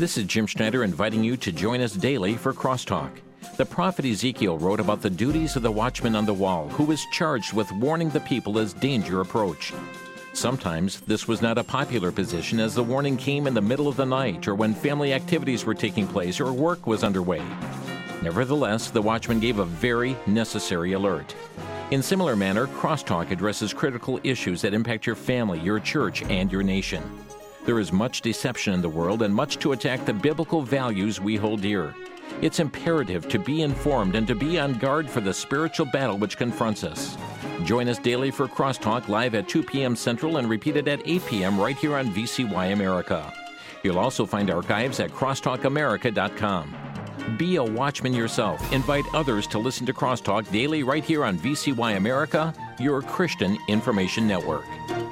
This is Jim Schneider inviting you to join us daily for Crosstalk. The prophet Ezekiel wrote about the duties of the watchman on the wall, who was charged with warning the people as danger approached. Sometimes this was not a popular position, as the warning came in the middle of the night or when family activities were taking place or work was underway. Nevertheless, the watchman gave a very necessary alert. In similar manner, Crosstalk addresses critical issues that impact your family, your church, and your nation. There is much deception in the world and much to attack the biblical values we hold dear. It's imperative to be informed and to be on guard for the spiritual battle which confronts us. Join us daily for Crosstalk live at 2 p.m. Central and repeated at 8 p.m. right here on VCY America. You'll also find archives at crosstalkamerica.com. Be a watchman yourself. Invite others to listen to Crosstalk daily right here on VCY America, your Christian information network.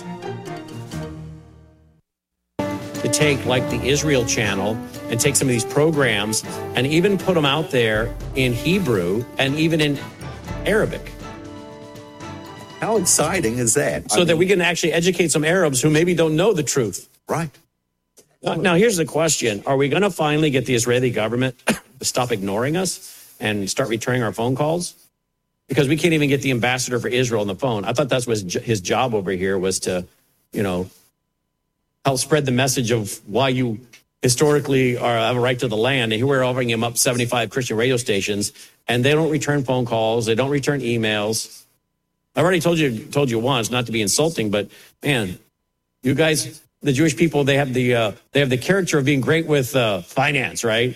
To take like the Israel Channel and take some of these programs and even put them out there in Hebrew and even in Arabic. How exciting is that? So that we can actually educate some Arabs who maybe don't know the truth. Right. Now, here's the question. Are we going to finally get the Israeli government to stop ignoring us and start returning our phone calls? Because we can't even get the ambassador for Israel on the phone. I thought that was his job over here, was to, help spread the message of why you historically have a right to the land. And here we're offering him up 75 Christian radio stations, and they don't return phone calls. They don't return emails. I've already told you once, not to be insulting, but man, you guys, the Jewish people, they have the character of being great with finance, right?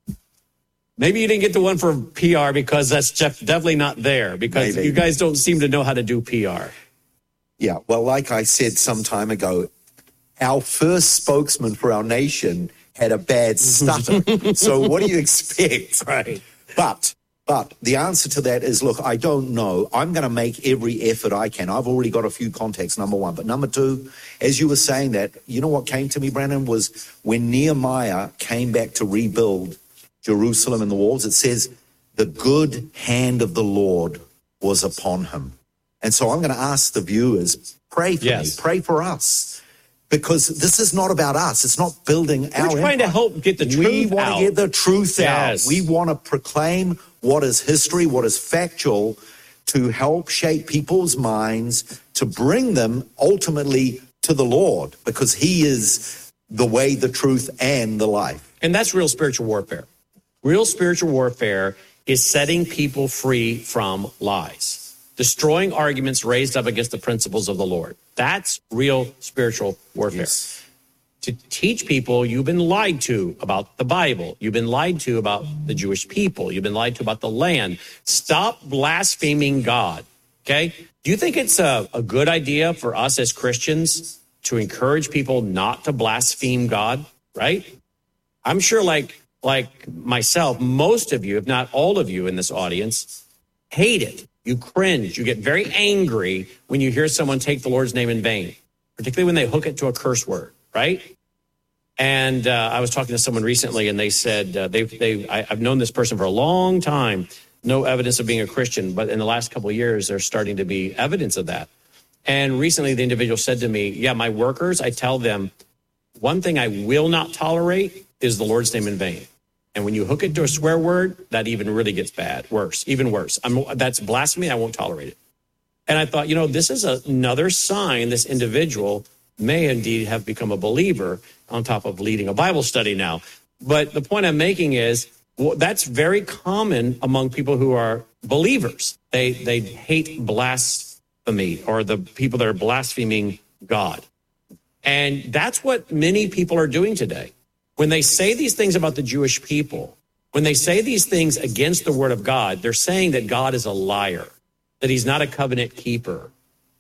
Maybe you didn't get the one for PR because that's definitely not there, because you guys don't seem to know how to do PR. Yeah, well, like I said some time ago, our first spokesman for our nation had a bad stutter. So what do you expect? Right. But the answer to that is, look, I don't know. I'm going to make every effort I can. I've already got a few contacts, number one. But number two, as you were saying that, you know what came to me, Brandon, was when Nehemiah came back to rebuild Jerusalem and the walls, it says, the good hand of the Lord was upon him. And so I'm going to ask the viewers, pray for me, pray for us. Because this is not about us. It's not building our empire. We're trying to help get the truth out. We want to get the truth out. We want to proclaim what is history, what is factual, to help shape people's minds, to bring them ultimately to the Lord, because he is the way, the truth, and the life. And that's real spiritual warfare. Real spiritual warfare is setting people free from lies, destroying arguments raised up against the principles of the Lord. That's real spiritual warfare. Yes. To teach people you've been lied to about the Bible. You've been lied to about the Jewish people. You've been lied to about the land. Stop blaspheming God, okay? Do you think it's a good idea for us as Christians to encourage people not to blaspheme God, right? I'm sure like myself, most of you, if not all of you in this audience, hate it. You cringe. You get very angry when you hear someone take the Lord's name in vain, particularly when they hook it to a curse word, right? And I was talking to someone recently, and they said I've known this person for a long time, no evidence of being a Christian, but in the last couple of years, there's starting to be evidence of that. And recently, the individual said to me, yeah, my workers, I tell them, one thing I will not tolerate is the Lord's name in vain. And when you hook it to a swear word, that even really gets bad, even worse. That's blasphemy. I won't tolerate it. And I thought, this is another sign this individual may indeed have become a believer, on top of leading a Bible study now. But the point I'm making is, that's very common among people who are believers. They hate blasphemy, or the people that are blaspheming God. And that's what many people are doing today. When they say these things about the Jewish people, when they say these things against the word of God, they're saying that God is a liar, that he's not a covenant keeper.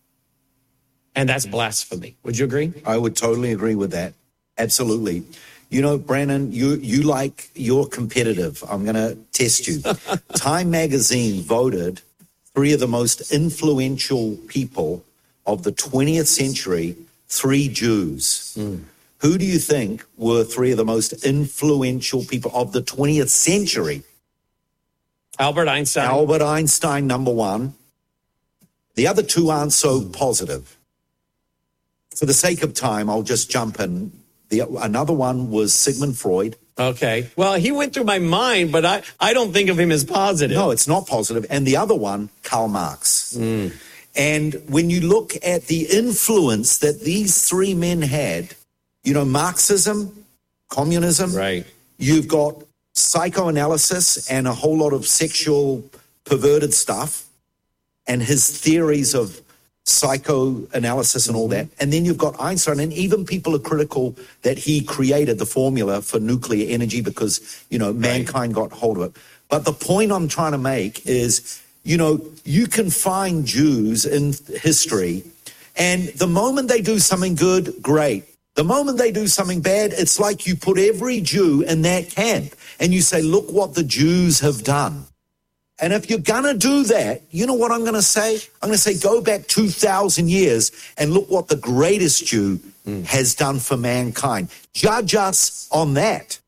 And that's blasphemy. Would you agree? I would totally agree with that. Absolutely. Brandon, you're competitive. I'm going to test you. Time magazine voted 3 of the most influential people of the 20th century, 3 Jews. Who do you think were 3 of the most influential people of the 20th century? Albert Einstein. Albert Einstein, number 1. The other 2 aren't so positive. For the sake of time, I'll just jump in. Another one was Sigmund Freud. Okay. Well, he went through my mind, but I don't think of him as positive. No, it's not positive. And the other one, Karl Marx. And when you look at the influence that these three men had, you know, Marxism, communism, right? You've got psychoanalysis and a whole lot of sexual perverted stuff and his theories of psychoanalysis and all that. And then you've got Einstein, and even people are critical that he created the formula for nuclear energy because, you know, mankind got hold of it. But the point I'm trying to make is, you know, you can find Jews in history, and the moment they do something good, great. The moment they do something bad, it's like you put every Jew in that camp and you say, look what the Jews have done. And if you're going to do that, you know what I'm going to say? I'm going to say, go back 2,000 years and look what the greatest Jew has done for mankind. Judge us on that.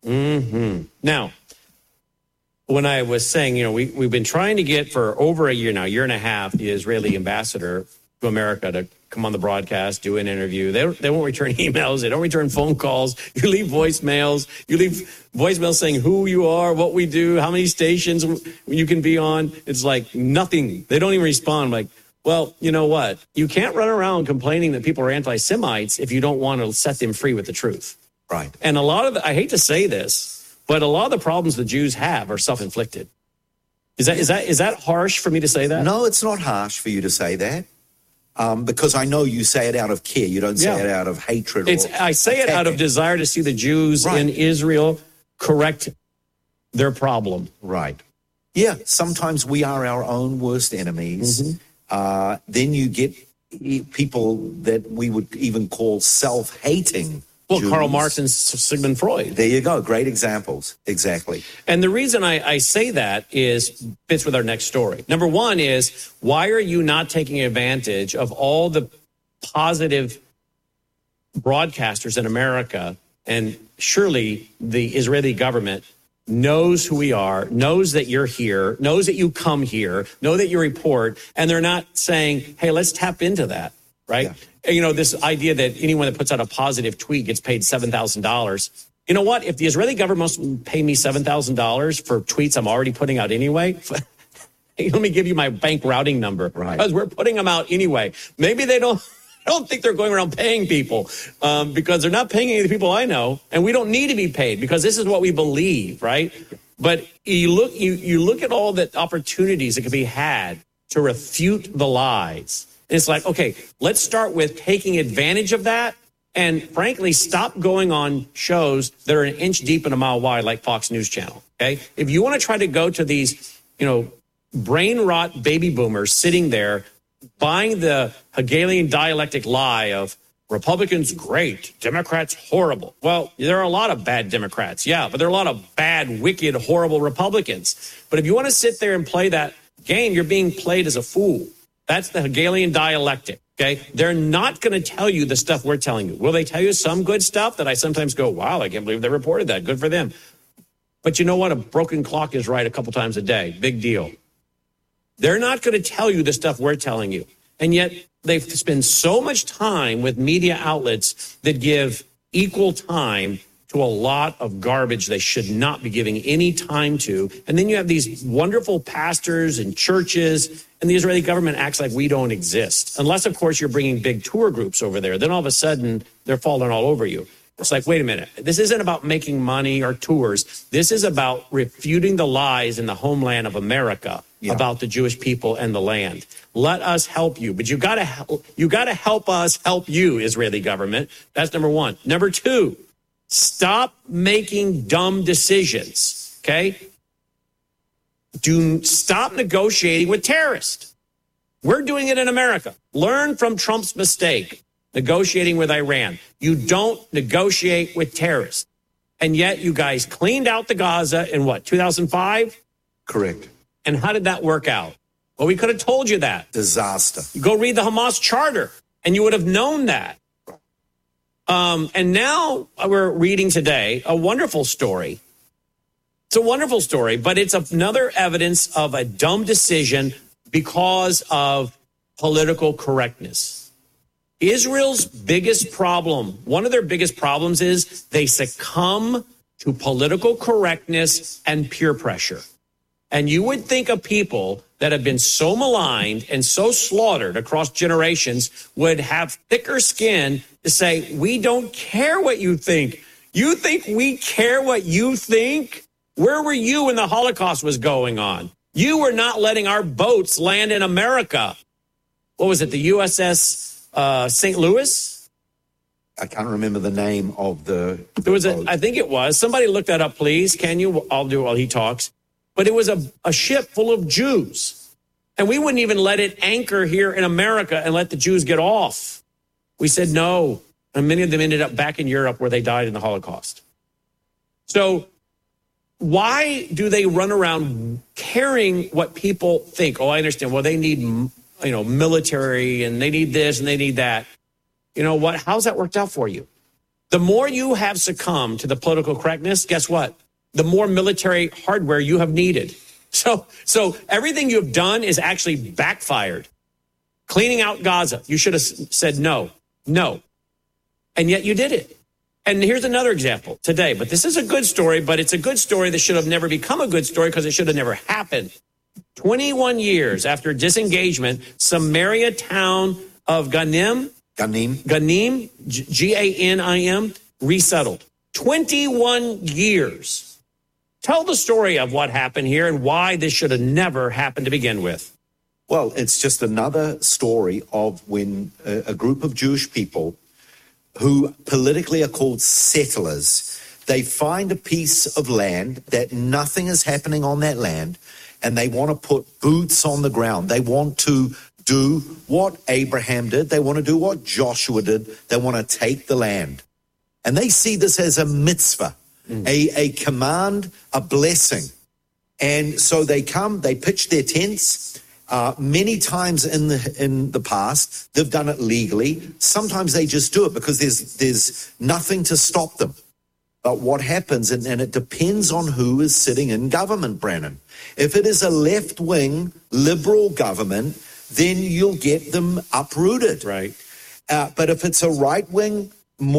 Now, when I was saying, you know, we've been trying to get for over a year now, year and a half, the Israeli ambassador to America to come on the broadcast, do an interview. They won't return emails. They don't return phone calls. You leave voicemails. You leave voicemails saying who you are, what we do, how many stations you can be on. It's like nothing. They don't even respond. Like, well, you know what? You can't run around complaining that people are anti-Semites if you don't want to set them free with the truth. Right. And a lot of I hate to say this, but a lot of the problems the Jews have are self-inflicted. Is that harsh for me to say that? No, it's not harsh for you to say that. Because I know you say it out of care. You don't say it out of hatred. I say it out of desire to see the Jews in Israel correct their problem. Right. Yeah, sometimes we are our own worst enemies. Then you get people that we would even call self-hating Well, Jews. Karl Marx and Sigmund Freud. There you go. Great examples. Exactly. And the reason I say that fits with our next story. Number one is, why are you not taking advantage of all the positive broadcasters in America? And surely the Israeli government knows who we are, knows that you're here, knows that you come here, know that you report, and they're not saying, hey, let's tap into that, right? Yeah. You know, this idea that anyone that puts out a positive tweet gets paid $7,000. You know what? If the Israeli government must pay me $7,000 for tweets I'm already putting out anyway, let me give you my bank routing number. Right. Because we're putting them out anyway. Maybe they don't think they're going around paying people because they're not paying any of the people I know, and we don't need to be paid because this is what we believe, right? But you look at all the opportunities that could be had to refute the lies. It's like, okay, let's start with taking advantage of that and, frankly, stop going on shows that are an inch deep and a mile wide like Fox News Channel, okay? If you want to try to go to these, you know, brain rot baby boomers sitting there buying the Hegelian dialectic lie of Republicans great, Democrats horrible. Well, there are a lot of bad Democrats, yeah, but there are a lot of bad, wicked, horrible Republicans. But if you want to sit there and play that game, you're being played as a fool. That's the Hegelian dialectic, okay? They're not going to tell you the stuff we're telling you. Will they tell you some good stuff that I sometimes go, wow, I can't believe they reported that. Good for them. But you know what? A broken clock is right a couple times a day. Big deal. They're not going to tell you the stuff we're telling you. And yet they spend so much time with media outlets that give equal time to a lot of garbage they should not be giving any time to. And then you have these wonderful pastors and churches, and the Israeli government acts like we don't exist. Unless, of course, you're bringing big tour groups over there. Then all of a sudden, they're falling all over you. It's like, wait a minute. This isn't about making money or tours. This is about refuting the lies in the homeland of America about the Jewish people and the land. Let us help you. But you got to help us help you, Israeli government. That's number one. Number two, stop making dumb decisions, okay? Stop negotiating with terrorists. We're doing it in America. Learn from Trump's mistake, negotiating with Iran. You don't negotiate with terrorists. And yet you guys cleaned out the Gaza in what, 2005? Correct. And how did that work out? Well, we could have told you that. Disaster. You go read the Hamas charter, and you would have known that. And now we're reading today a wonderful story. It's a wonderful story, but it's another evidence of a dumb decision because of political correctness. Israel's biggest problem, one of their biggest problems is they succumb to political correctness and peer pressure. And you would think a people that have been so maligned and so slaughtered across generations would have thicker skin to say, we don't care what you think. You think we care what you think? Where were you when the Holocaust was going on? You were not letting our boats land in America. What was it, the USS St. Louis? I can't remember the name of the There was boat. I think it was. Somebody look that up, please. Can you? I'll do it while he talks. But it was a ship full of Jews. And we wouldn't even let it anchor here in America and let the Jews get off. We said no. And many of them ended up back in Europe where they died in the Holocaust. So why do they run around caring what people think? Oh, I understand. Well, they need, military, and they need this and they need that. You know what? How's that worked out for you? The more you have succumbed to the political correctness, guess what? The more military hardware you have needed. So everything you've done is actually backfired. Cleaning out Gaza, you should have said no. And yet you did it. And here's another example today. But this is a good story, but it's a good story that should have never become a good story because it should have never happened. 21 years after disengagement, Samaria town of Ganim, Ganim, resettled. 21 years. Tell the story of what happened here and why this should have never happened to begin with. Well, it's just another story of when a group of Jewish people who politically are called settlers, they find a piece of land that nothing is happening on that land, and they want to put boots on the ground. They want to do what Abraham did. They want to do what Joshua did. They want to take the land. And they see this as a mitzvah, a command, a blessing. And so they come, they pitch their tents. Many times in the past, they've done it legally. Sometimes they just do it because there's nothing to stop them. But what happens, and it depends on who is sitting in government, Brannon. If it is a left-wing liberal government, then you'll get them uprooted. Right. But if it's a right-wing,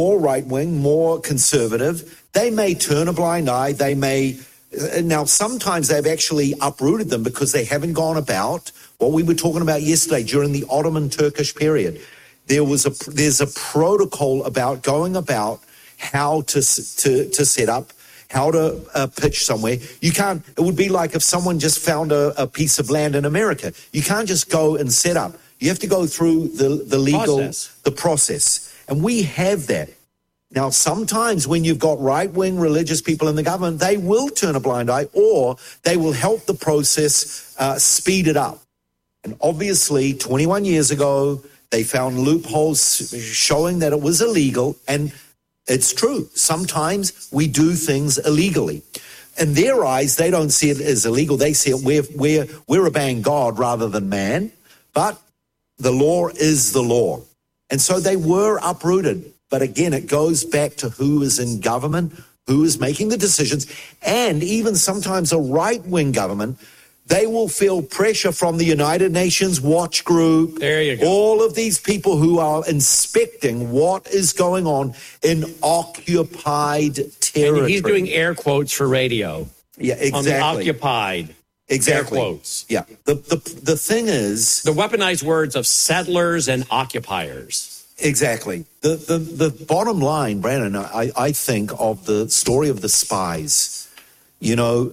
more conservative, they may turn a blind eye. They may. Now, sometimes they've actually uprooted them because they haven't gone about what we were talking about yesterday during the Ottoman Turkish period. There's a protocol about going about how to set up, how to pitch somewhere. You can't. It would be like if someone just found a piece of land in America. You can't just go and set up. You have to go through the legal process, and we have that. Now, sometimes when you've got right-wing religious people in the government, they will turn a blind eye, or they will help the process speed it up. And obviously, 21 years ago, they found loopholes showing that it was illegal, and it's true. Sometimes we do things illegally. In their eyes, they don't see it as illegal. They see it, we're obeying God rather than man, but the law is the law. And so they were uprooted. But again, it goes back to who is in government, who is making the decisions, and even sometimes a right-wing government, they will feel pressure from the United Nations Watch Group. There you go. All of these people who are inspecting what is going on in occupied territory. And he's doing air quotes for radio. Yeah, exactly. On the occupied. Exactly. Air quotes. Yeah. The thing is, the weaponized words of settlers and occupiers. Exactly. The bottom line, Brandon, I think of the story of the spies. You know,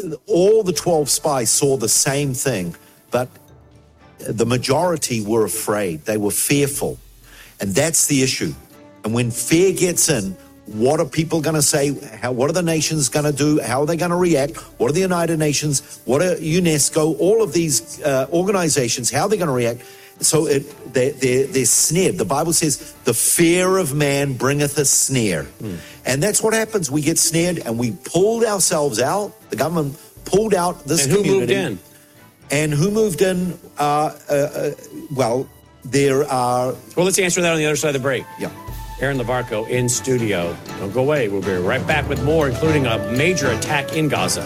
all the 12 spies saw the same thing, but the majority were afraid. They were fearful. And that's the issue. And when fear gets in, what are people going to say? What are the nations going to do? How are they going to react? What are the United Nations? What are UNESCO? All of these organizations, how are they going to react? So they're snared. The Bible says, the fear of man bringeth a snare. And that's what happens. We get snared and we pulled ourselves out. The government pulled out this community. And who moved in? And who moved in? Well, there are... Well, let's answer that on the other side of the break. Yeah. Aaron Lavarco in studio. Don't go away. We'll be right back with more, including a major attack in Gaza.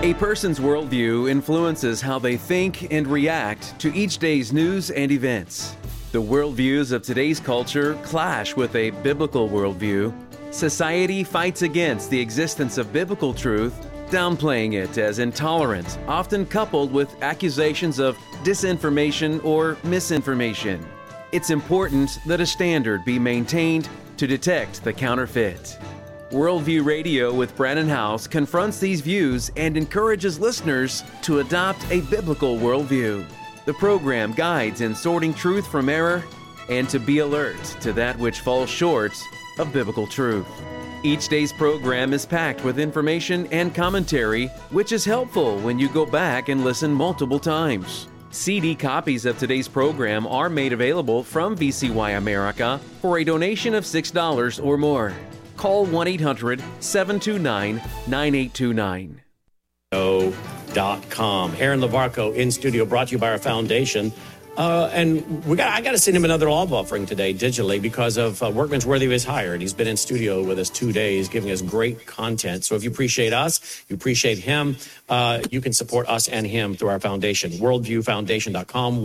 A person's worldview influences how they think and react to each day's news and events. The worldviews of today's culture clash with a biblical worldview. Society fights against the existence of biblical truth, downplaying it as intolerant, often coupled with accusations of disinformation or misinformation. It's important that a standard be maintained to detect the counterfeit. Worldview Radio with Brannon Howse confronts these views and encourages listeners to adopt a biblical worldview. The program guides in sorting truth from error and to be alert to that which falls short of biblical truth. Each day's program is packed with information and commentary, which is helpful when you go back and listen multiple times. CD copies of today's program are made available from VCY America for a donation of $6 or more. Call 1-800-729-9829. Aaron Lavarco in studio, brought to you by our foundation. And I got to send him another love offering today digitally because of Workman's Worthy was hired. He's been in studio with us 2 days, giving us great content. So if you appreciate us, you appreciate him, you can support us and him through our foundation, worldviewfoundation.com,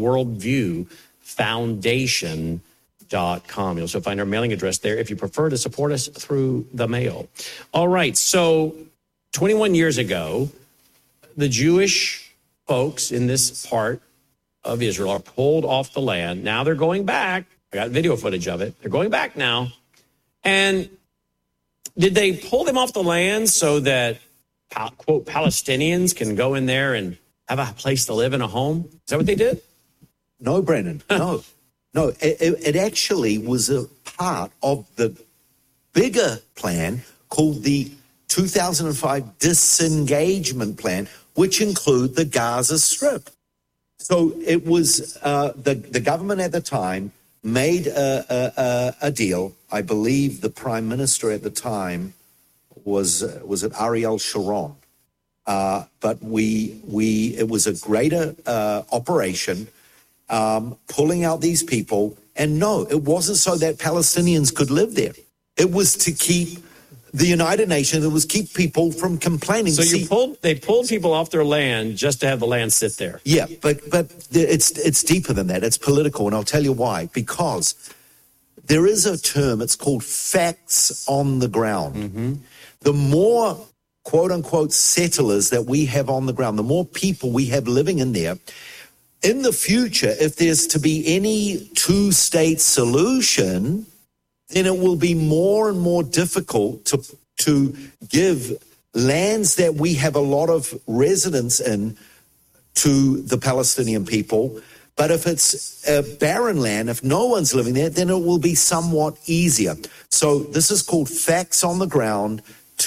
worldviewfoundation.com. You'll also find our mailing address there if you prefer to support us through the mail. All right, so 21 years ago, the Jewish folks in this part of Israel are pulled off the land. Now they're going back. I got video footage of it. They're going back now. And did they pull them off the land so that, quote, Palestinians can go in there and have a place to live in, a home? Is that what they did? No, Brennan, no. No, it actually was a part of the bigger plan called the 2005 disengagement plan, which include the Gaza Strip. So it was the government at the time made a deal. I believe the prime minister at the time was it Ariel Sharon, but it was a greater operation. Pulling out these people. And no, it wasn't so that Palestinians could live there. It was to keep the United Nations, it was keep people from complaining. So they pulled people off their land just to have the land sit there. Yeah, but it's deeper than that. It's political, and I'll tell you why. Because there is a term, it's called facts on the ground. Mm-hmm. The more, quote-unquote, settlers that we have on the ground, the more people we have living in there, in the future, if there's to be any two-state solution, then it will be more and more difficult to give lands that we have a lot of residents in to the Palestinian people. But if it's a barren land, if no one's living there, then it will be somewhat easier. So this is called facts on the ground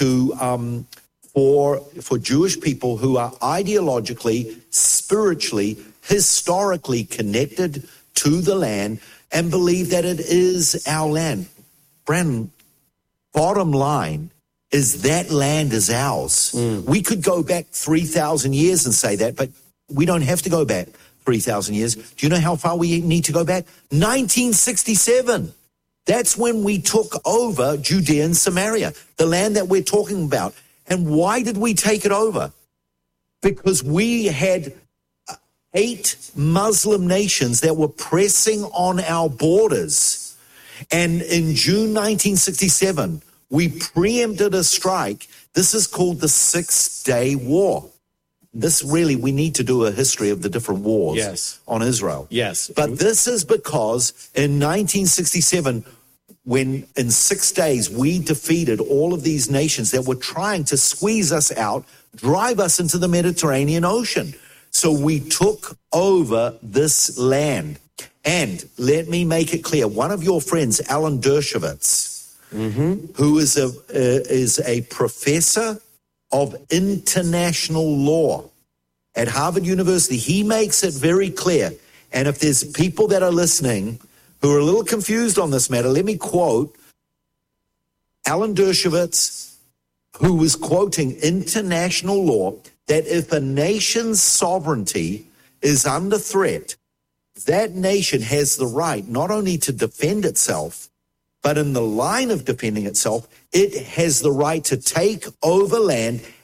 for Jewish people who are ideologically, spiritually, historically connected to the land and believe that it is our land. Brandon, bottom line is that land is ours. We could go back 3,000 years and say that, but we don't have to go back 3,000 years. Do you know how far we need to go back? 1967. That's when we took over Judea and Samaria, the land that we're talking about. And why did we take it over? Because we had 8 Muslim nations that were pressing on our borders. And in June 1967, we preempted a strike. This is called the 6-Day War. This really, we need to do a history of the different wars on Israel. Yes. But this is because in 1967, when in 6 days we defeated all of these nations that were trying to squeeze us out, drive us into the Mediterranean Ocean. So we took over this land. And let me make it clear, one of your friends, Alan Dershowitz, who is a professor of international law at Harvard University, he makes it very clear. And if there's people that are listening who are a little confused on this matter, let me quote Alan Dershowitz, who was quoting international law, that if a nation's sovereignty is under threat, that nation has the right not only to defend itself, but in the line of defending itself, it has the right to take over land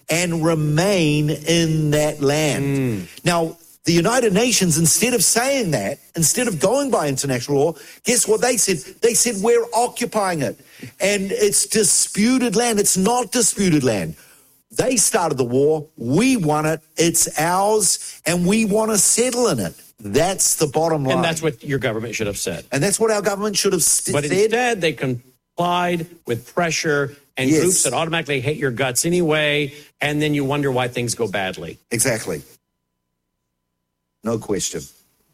and remain in that land. Now, the United Nations, instead of saying that, instead of going by international law, guess what they said? They said, we're occupying it. And it's disputed land. It's not disputed land. They started the war. We won it. It's ours. And we want to settle in it. That's the bottom line. And that's what your government should have said. And that's what our government should have said. But instead, they complied with pressure and groups that automatically hate your guts anyway. And then you wonder why things go badly. Exactly. No question.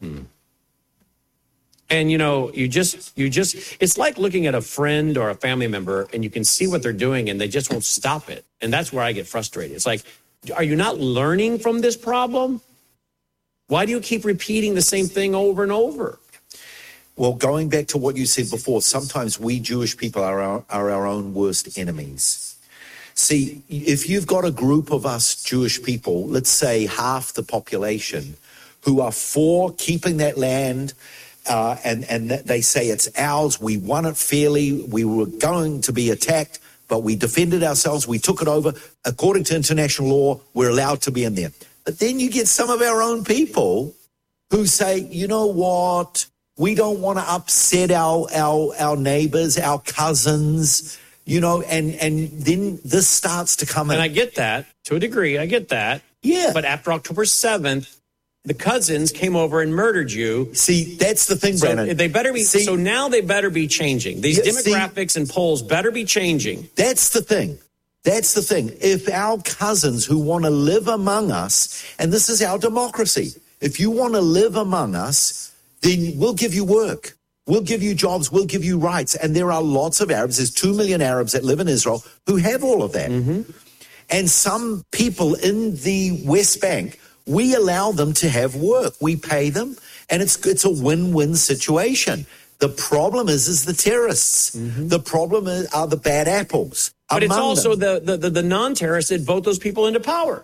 And, you know, you just, it's like looking at a friend or a family member and you can see what they're doing and they just won't stop it. And that's where I get frustrated. It's like, are you not learning from this problem? Why do you keep repeating the same thing over and over? Well, going back to what you said before, sometimes we Jewish people are our own worst enemies. See, if you've got a group of us Jewish people, let's say half the population, who are for keeping that land, and they say it's ours, we won it fairly, we were going to be attacked, but we defended ourselves, we took it over. According to international law, we're allowed to be in there. But then you get some of our own people who say, you know what, we don't want to upset our neighbors, our cousins, you know, and then this starts to come in. And I get that, to a degree, I get that. Yeah. But after October 7th, the cousins came over and murdered you. See, that's the thing, Brandon. So they better be. So now they better be changing. These demographics and polls better be changing. That's the thing. That's the thing. If our cousins who want to live among us, and this is our democracy, if you want to live among us, then we'll give you work. We'll give you jobs. We'll give you rights. And there are lots of Arabs. There's 2 million Arabs that live in Israel who have all of that. And some people in the West Bank, we allow them to have work. We pay them, and it's a win-win situation. The problem is the terrorists. The problem are the bad apples. But it's also the non-terrorists that vote those people into power.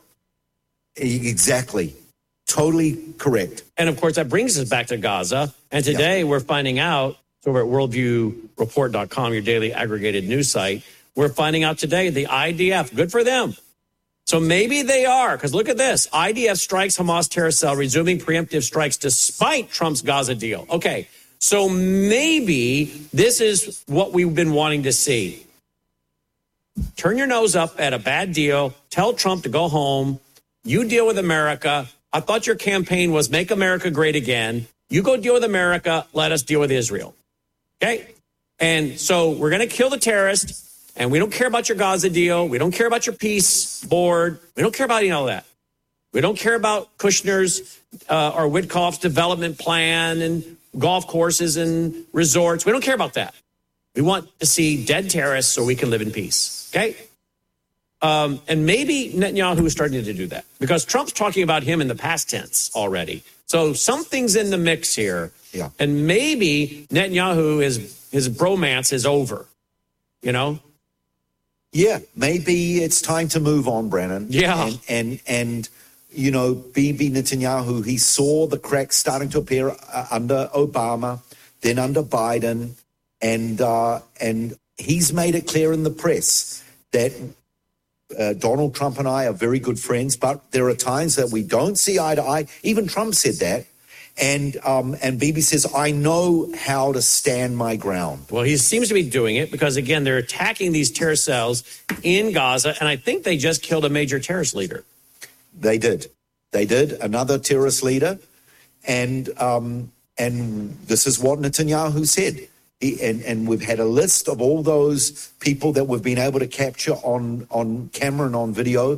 Exactly. Totally correct. And, of course, that brings us back to Gaza. And today we're finding out, over at worldviewreport.com, your daily aggregated news site, we're finding out today the IDF, good for them. So maybe they are, because look at this. IDF strikes Hamas terror cell, resuming preemptive strikes despite Trump's Gaza deal. Okay, so maybe this is what we've been wanting to see. Turn your nose up at a bad deal. Tell Trump to go home. You deal with America. I thought your campaign was make America great again. You go deal with America. Let us deal with Israel. Okay? And so we're going to kill the terrorist. And we don't care about your Gaza deal. We don't care about your peace board. We don't care about any of that. We don't care about Kushner's or Witkoff's development plan and golf courses and resorts. We don't care about that. We want to see dead terrorists so we can live in peace. Okay? And maybe Netanyahu is starting to do that because Trump's talking about him in the past tense already. So something's in the mix here. Yeah. And maybe Netanyahu, his bromance is over, you know? Yeah, maybe it's time to move on, Brandon. Yeah. And you know, Bibi Netanyahu, he saw the cracks starting to appear under Obama, then under Biden, and he's made it clear in the press that Donald Trump and I are very good friends, but there are times that we don't see eye to eye. Even Trump said that. And Bibi says, I know how to stand my ground. Well, he seems to be doing it because, again, they're attacking these terror cells in Gaza. And I think they just killed a major terrorist leader. They did. Another terrorist leader. And this is what Netanyahu said. And we've had a list of all those people that we've been able to capture on camera and on video,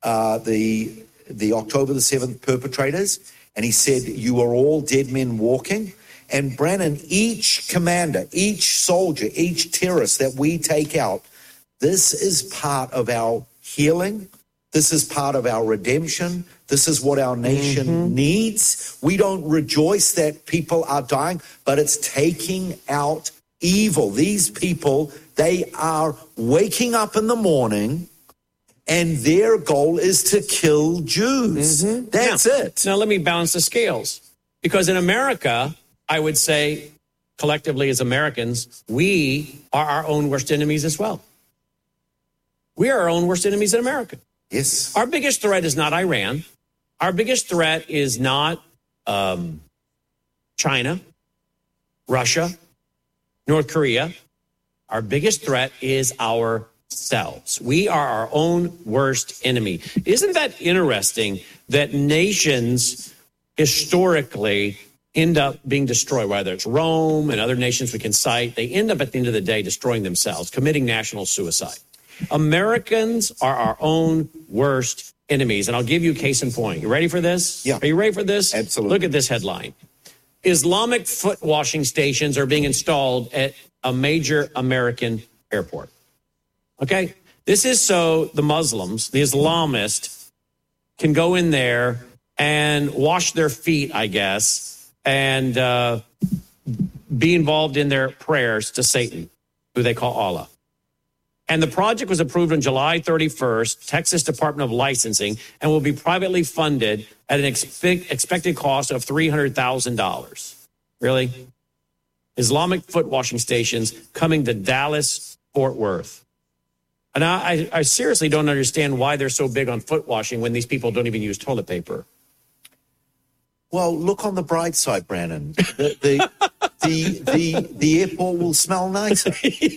the October the 7th perpetrators. And he said, you are all dead men walking. And Brandon, each commander, each soldier, each terrorist that we take out, this is part of our healing. This is part of our redemption. This is what our nation needs. We don't rejoice that people are dying, but it's taking out evil. These people, they are waking up in the morning and their goal is to kill Jews. That's it. Now, let me balance the scales. Because in America, I would say, collectively as Americans, we are our own worst enemies as well. We are our own worst enemies in America. Yes. Our biggest threat is not Iran. Our biggest threat is not China, Russia, North Korea. Our biggest threat is ourselves. We are our own worst enemy. Isn't that interesting that nations historically end up being destroyed, whether it's Rome and other nations we can cite, they end up at the end of the day destroying themselves, committing national suicide. Americans are our own worst enemies. And I'll give you a case in point. You ready for this? Yeah. Are you ready for this? Absolutely. Look at this headline. Islamic foot washing stations are being installed at a major American airport. Okay? This is so the Muslims, the Islamists, can go in there and wash their feet, I guess, and be involved in their prayers to Satan, who they call Allah. And the project was approved on July 31st, Texas Department of Licensing, and will be privately funded at an expected cost of $300,000. Really? Islamic foot washing stations coming to Dallas, Fort Worth. And I seriously don't understand why they're so big on foot washing when these people don't even use toilet paper. Well, look on the bright side, Brandon. The airport will smell nicer.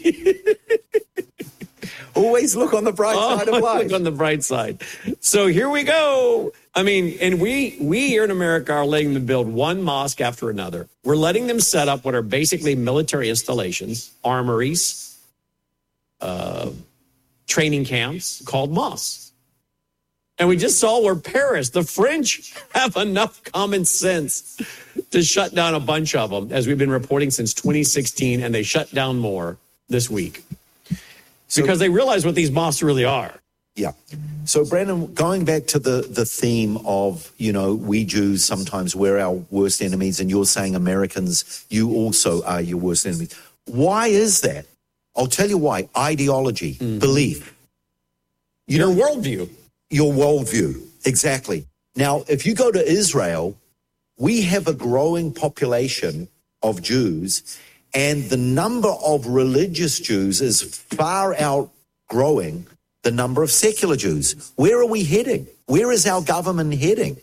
Always look on the bright side of life. Look on the bright side. So here we go. I mean, and we here in America are letting them build one mosque after another. We're letting them set up what are basically military installations, armories, training camps called mosques. And we just saw where Paris, the French, have enough common sense to shut down a bunch of them, as we've been reporting since 2016, and they shut down more this week. Because they realize what these mosques really are. Yeah. So, Brandon, going back to the theme of, we Jews sometimes we're our worst enemies, and you're saying Americans, you also are your worst enemies. Why is that? I'll tell you why. Ideology, belief. Your worldview. Your worldview, exactly. Now, if you go to Israel, we have a growing population of Jews, and the number of religious Jews is far outgrowing the number of secular Jews. Where are we heading? Where is our government heading?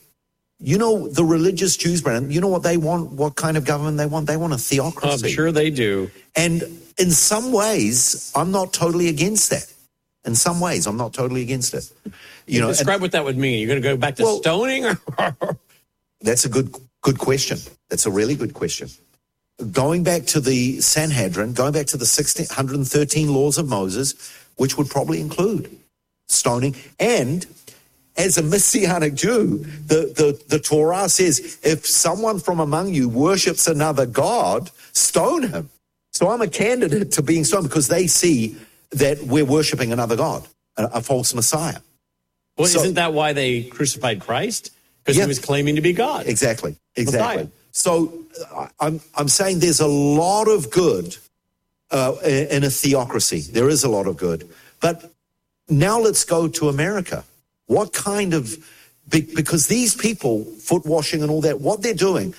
The religious Jews, Brandon, you know what they want? What kind of government they want? They want a theocracy. I'm sure they do. And in some ways, I'm not totally against that. In some ways, I'm not totally against it. Describe what that would mean. You're going to go back to stoning? That's a good question. That's a really good question. Going back to the Sanhedrin, going back to the 113 laws of Moses, which would probably include stoning. And as a Messianic Jew, the Torah says, if someone from among you worships another god, stone him. So I'm a candidate to being stoned because they see that we're worshiping another god, a false Messiah. Well, isn't that why they crucified Christ? Because he was claiming to be God. Exactly. Messiah. So I'm saying there's a lot of good in a theocracy. There is a lot of good. But now let's go to America. What kind of, because these people, foot washing and all that, what they're doing,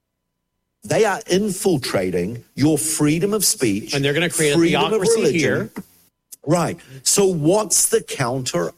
they are infiltrating your freedom of speech. And they're going to create a theocracy here. Right. So what's the counter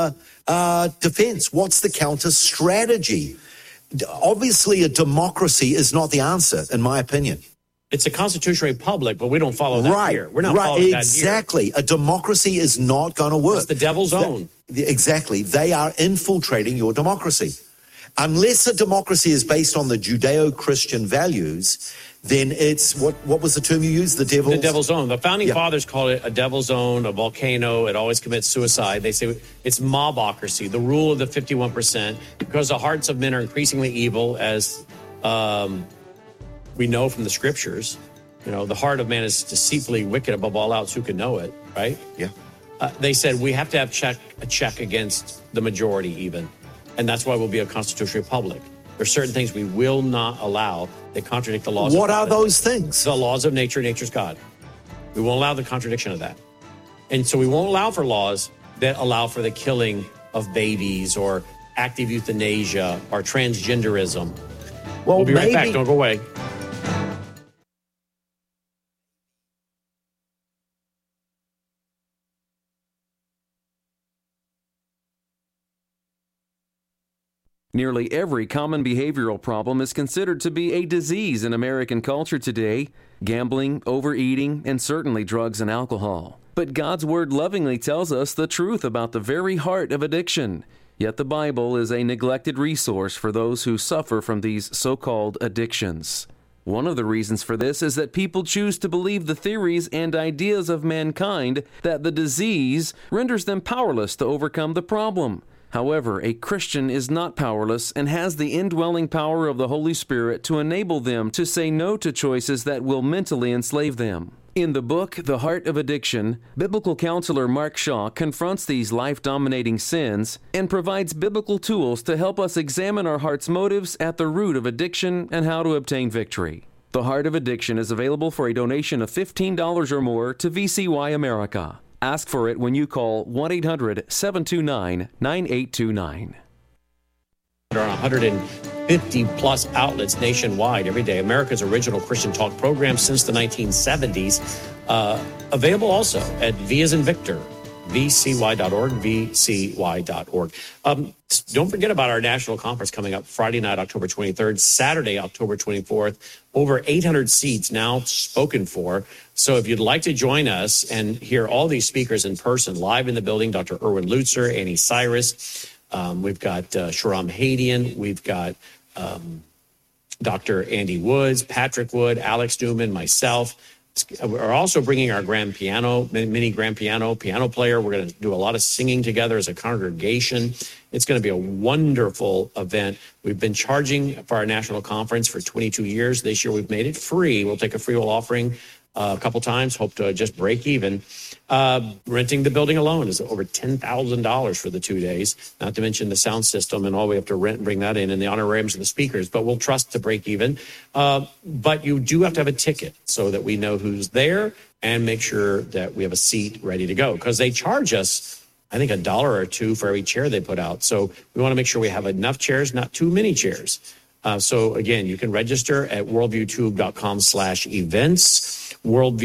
defense? What's the counter strategy? Obviously, a democracy is not the answer, in my opinion. It's a constitutional republic, but we don't follow that here. We're not following that here. Exactly. A democracy is not going to work. It's the devil's own. Exactly. They are infiltrating your democracy. Unless a democracy is based on the Judeo-Christian values, then it's, what was the term you used? The devil's own. The founding fathers called it a devil's own, a volcano. It always commits suicide. They say it's mobocracy, the rule of the 51%, because the hearts of men are increasingly evil, as we know from the scriptures. The heart of man is deceitfully wicked above all else. Who can know it, right? Yeah. They said we have to have a check against the majority even. And that's why we'll be a constitutional republic. There are certain things we will not allow that contradict the laws of God. What are those things? The laws of nature. Nature's God. We won't allow the contradiction of that. And so we won't allow for laws that allow for the killing of babies or active euthanasia or transgenderism. Well, we'll be right back. Don't go away. Nearly every common behavioral problem is considered to be a disease in American culture today: gambling, overeating, and certainly drugs and alcohol. But God's Word lovingly tells us the truth about the very heart of addiction. Yet the Bible is a neglected resource for those who suffer from these so-called addictions. One of the reasons for this is that people choose to believe the theories and ideas of mankind that the disease renders them powerless to overcome the problem. However, a Christian is not powerless and has the indwelling power of the Holy Spirit to enable them to say no to choices that will mentally enslave them. In the book, The Heart of Addiction, biblical counselor Mark Shaw confronts these life-dominating sins and provides biblical tools to help us examine our heart's motives at the root of addiction and how to obtain victory. The Heart of Addiction is available for a donation of $15 or more to VCY America. Ask for it when you call 1-800-729-9829. There are 150-plus outlets nationwide every day. America's original Christian talk program since the 1970s. Available also at V as in Victor, vcy.org, vcy.org. Don't forget about our national conference coming up Friday night, October 23rd, Saturday, October 24th. Over 800 seats now spoken for. So if you'd like to join us and hear all these speakers in person, live in the building, Dr. Erwin Lutzer, Annie Cyrus, we've got Shahram Hadian, we've got Dr. Andy Woods, Patrick Wood, Alex Newman, myself. We're also bringing our grand piano, mini grand piano player. We're going to do a lot of singing together as a congregation. It's going to be a wonderful event. We've been charging for our national conference for 22 years. This year we've made it free. We'll take a free will offering a couple times, hope to just break even. Renting the building alone is over $10,000 for the 2 days, not to mention the sound system and all we have to rent and bring that in, and the honorariums of the speakers, but we'll trust to break even. But you do have to have a ticket so that we know who's there and make sure that we have a seat ready to go, because they charge us, I think, $1 or $2 for every chair they put out. So we want to make sure we have enough chairs, not too many chairs. So again, you can register at worldviewtube.com/events,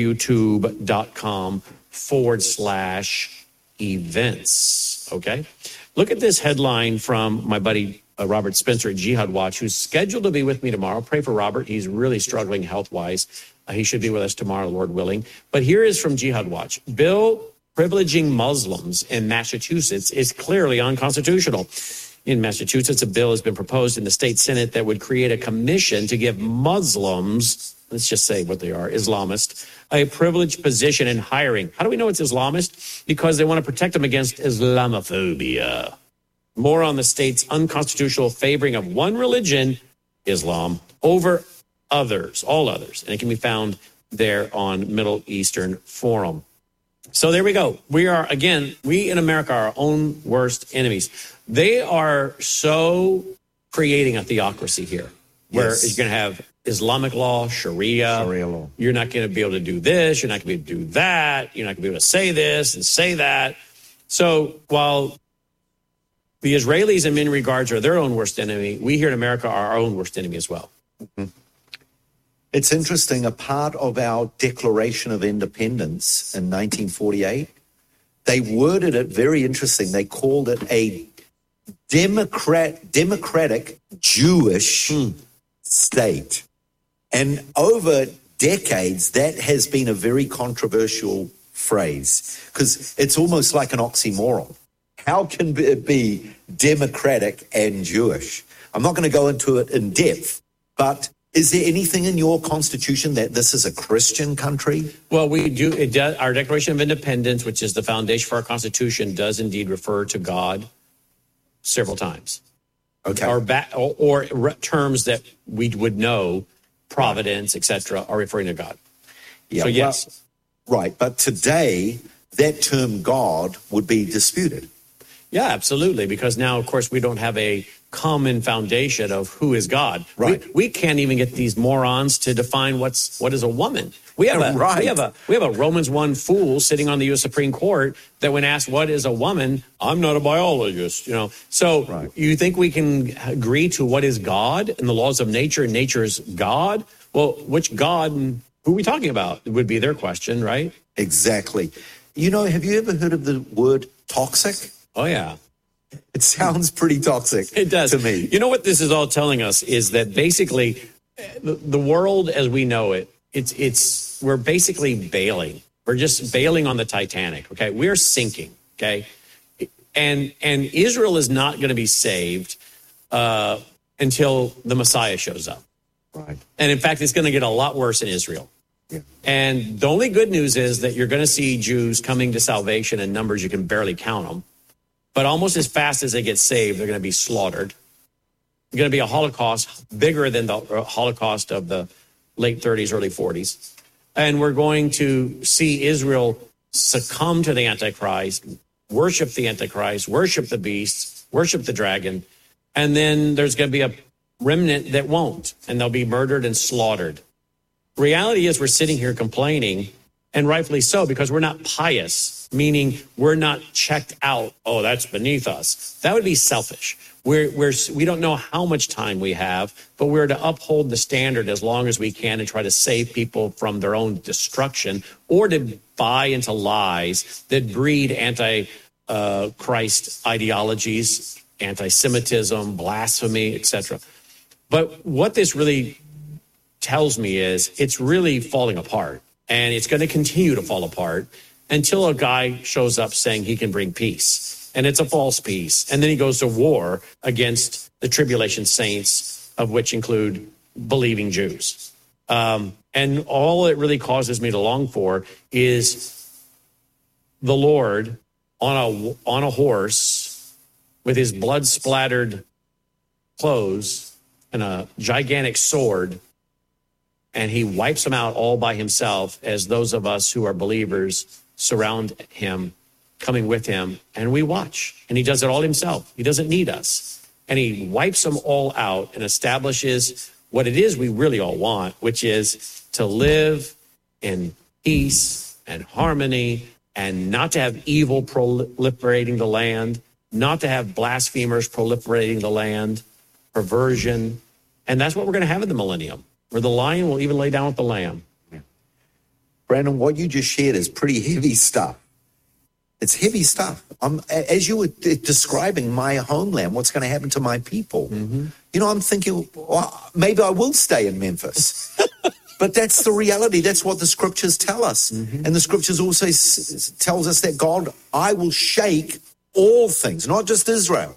worldviewtube.com/events. Okay. Look at this headline from my buddy Robert Spencer at Jihad Watch, who's scheduled to be with me tomorrow. Pray for Robert. He's really struggling health-wise. He should be with us tomorrow, Lord willing. But here is from Jihad Watch. Bill privileging Muslims in Massachusetts is clearly unconstitutional. In Massachusetts, a bill has been proposed in the state Senate that would create a commission to give Muslims, let's just say what they are, Islamists, a privileged position in hiring. How do we know it's Islamist? Because they want to protect them against Islamophobia. More on the state's unconstitutional favoring of one religion, Islam, over others, all others. And it can be found there on Middle Eastern Forum. So there we go. We in America are our own worst enemies. They are so creating a theocracy here, where you're going to have Islamic law, Sharia law. You're not going to be able to do this. You're not going to be able to do that. You're not going to be able to say this and say that. So while the Israelis in many regards are their own worst enemy, we here in America are our own worst enemy as well. Mm-hmm. It's interesting, a part of our Declaration of Independence in 1948, they worded it very interesting. They called it a democratic Jewish state. And over decades, that has been a very controversial phrase, because it's almost like an oxymoron. How can it be democratic and Jewish? I'm not going to go into it in depth, but is there anything in your constitution that this is a Christian country? Well, we do. It does. Our Declaration of Independence, which is the foundation for our Constitution, does indeed refer to God several times. Okay. Or terms that we would know, providence, etc., are referring to God. Yeah. So yes. Well, right. But today, that term God would be disputed. Yeah, absolutely. Because now, of course, we don't have a common foundation of who is God. Right. We can't even get these morons to define what is a woman. We have a Romans 1 fool sitting on the U.S. Supreme Court that when asked what is a woman, I'm not a biologist, So You think we can agree to what is God and the laws of nature and nature's God? Well, which God and who are we talking about would be their question, right? Exactly. Have you ever heard of the word toxic? Oh, yeah. It sounds pretty toxic. It does to me. You know what this is all telling us is that basically the world as we know it, we're basically bailing. We're just bailing on the Titanic. Okay, we're sinking. Okay, and Israel is not going to be saved until the Messiah shows up. Right. And in fact, it's going to get a lot worse in Israel. Yeah. And the only good news is that you're going to see Jews coming to salvation in numbers you can barely count them. But almost as fast as they get saved, they're going to be slaughtered. It's going to be a Holocaust bigger than the Holocaust of the late 30s, early 40s. And we're going to see Israel succumb to the Antichrist, worship the Antichrist, worship the beast, worship the dragon. And then there's going to be a remnant that won't, and they'll be murdered and slaughtered. Reality is we're sitting here complaining, and rightfully so, because we're not pious, meaning we're not checked out. Oh, that's beneath us. That would be selfish. We don't know how much time we have, but we're to uphold the standard as long as we can and try to save people from their own destruction, or to buy into lies that breed anti-Christ ideologies, anti-Semitism, blasphemy, etc. But what this really tells me is it's really falling apart, and it's going to continue to fall apart until a guy shows up saying he can bring peace, and it's a false peace. And then he goes to war against the tribulation saints, of which include believing Jews. And all it really causes me to long for is the Lord on a horse with his blood-splattered clothes and a gigantic sword, and he wipes them out all by himself as those of us who are believers surround him, coming with him, and we watch. And he does it all himself. He doesn't need us. And he wipes them all out and establishes what it is we really all want, which is to live in peace and harmony, and not to have evil proliferating the land, not to have blasphemers proliferating the land, perversion. And that's what we're going to have in the millennium, where the lion will even lay down with the lamb. Brandon, what you just shared is pretty heavy stuff. It's heavy stuff. As you were describing my homeland, what's going to happen to my people? Mm-hmm. You know, I'm thinking, well, maybe I will stay in Memphis. But that's the reality. That's what the scriptures tell us. Mm-hmm. And the scriptures also tells us that God, I will shake all things, not just Israel.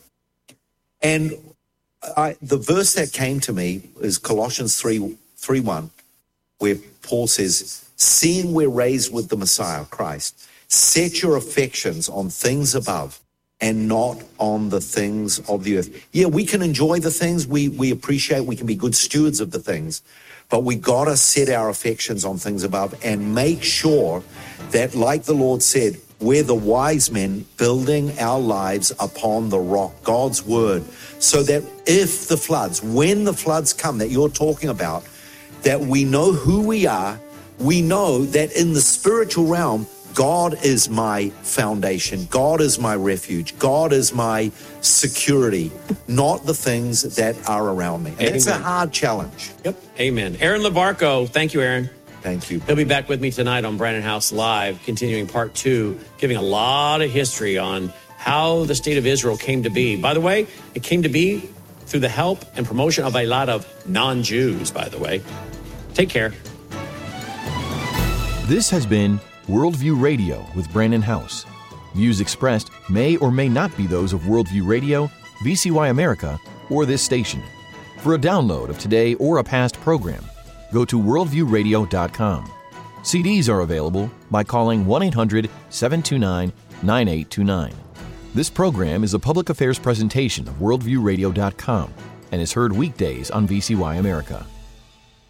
And the verse that came to me is Colossians 3:1, where Paul says, seeing we're raised with the Messiah, Christ, set your affections on things above and not on the things of the earth. Yeah, we can enjoy the things we appreciate. We can be good stewards of the things. But we got to set our affections on things above and make sure that, like the Lord said, we're the wise men building our lives upon the rock, God's word, so that if the floods, when the floods come that you're talking about, that we know who we are. We know that in the spiritual realm, God is my foundation. God is my refuge. God is my security, not the things that are around me. And it's a hard challenge. Yep. Amen. Aaron LaBarco. Thank you, Aaron. Thank you. He'll be back with me tonight on Brandon House Live, continuing part 2, giving a lot of history on how the state of Israel came to be. By the way, it came to be through the help and promotion of a lot of non-Jews, by the way. Take care. This has been Worldview Radio with Brandon House. Views expressed may or may not be those of Worldview Radio, VCY America, or this station. For a download of today or a past program, go to worldviewradio.com. CDs are available by calling 1-800-729-9829. This program is a public affairs presentation of worldviewradio.com and is heard weekdays on VCY America.